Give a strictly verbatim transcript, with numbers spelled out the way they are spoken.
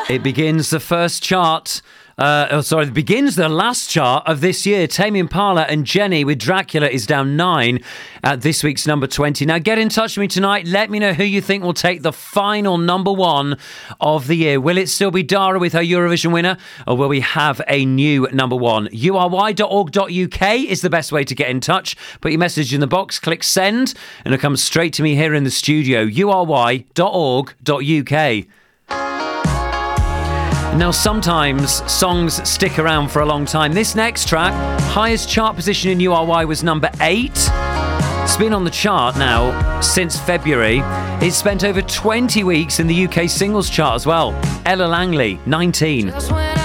It begins the first chart. Uh, oh, sorry, it begins the last chart of this year. Tame Impala and Jenny with Dracula is down nine at this week's number twenty. Now, get in touch with me tonight. Let me know who you think will take the final number one of the year. Will it still be Dara with her Eurovision winner, or will we have a new number one? U R Y dot org dot U K is the best way to get in touch. Put your message in the box, click send, and it comes straight to me here in the studio. U R Y dot org dot U K. Now, sometimes songs stick around for a long time. This next track, highest chart position in U R Y, was number eight. It's been on the chart now since February. It's spent over twenty weeks in the U K singles chart as well. Ella Langley, nineteen. Just when